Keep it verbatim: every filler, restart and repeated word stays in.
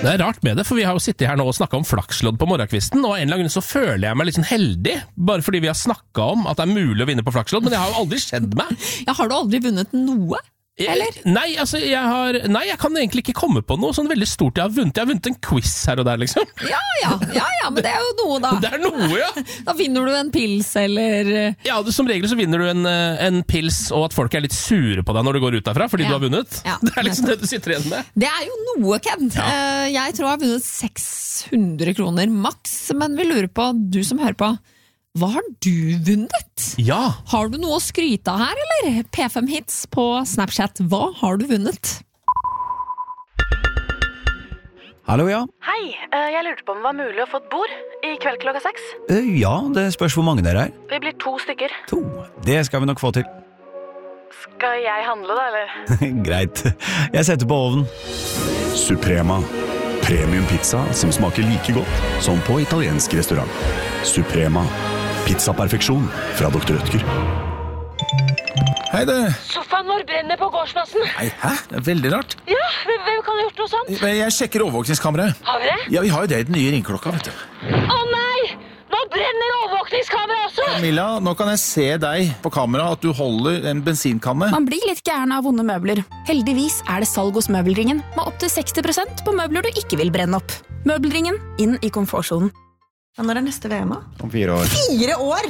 Det er rart med det, for vi har jo sittet her nå og snakket om flakslodd på morgenkvisten, og en eller annen grunn så føler jeg meg litt sånn heldig, bare fordi vi har snakket om at det er mulig å vinne på flakslodd, men det har jo aldri skjedd meg. Ja, har du aldri vunnet noe? Eller? Nei, altså, jeg har Nei, jeg kan egentlig ikke komme på noe sånn veldig stort jeg har vunnet. Jeg har vunnet en quiz her og der, liksom. Ja, ja, ja, ja, men det er jo noe da. Det er noe, ja. Da vinner du en pils, eller... Ja, det, som regel så vinner du en, en pils, og at folk er litt sure på deg når du går ut derfra, fordi ja. du har vunnet. Ja. Det er liksom det du sitter igjen med. Det er jo noe, Ken. Ja. Jeg tror jeg har vunnet seks hundre kroner maks, men vi lurer på, du som hører på, hva har du vunnet? Ja. Har du noe å skryte av her, eller? P fem Hits på Snapchat, hva har du vunnet? Hallo, ja. Hei, jeg lurte på om det var mulig å få et bord i kveld klokka seks. Eh, Ja, det spørs hvor mange dere er. Vi blir to stykker. To. Det skal vi nok få til. Skal jeg handle da, eller? Greit. Jeg setter på ovnen. Suprema. Premium pizza som smaker like godt som på italiensk restaurant. Suprema. Pizzaperfeksjon fra doktor Rødtger. Hei det. Sofaen vår brenner på gårdsplassen. Nei, hæ? Det er veldig rart. Ja, hvem kan ha gjort noe sånt? Jeg sjekker overvåkningskameraet. Har vi det? Ja, vi har jo det i den nye ringklokka, vet du. Å nei! Nå brenner overvåkningskameraet også! Camilla, nå kan jeg se deg på kamera at du holder en bensinkanne. Man blir litt gæren av vonde møbler. Heldigvis er det salg hos Møbelringen, med opp til seksti prosent på møbler du ikke vil brenne opp. Møbelringen, inn i komfortsonen. Ja, når er neste V M da? Om fire år. Fire år?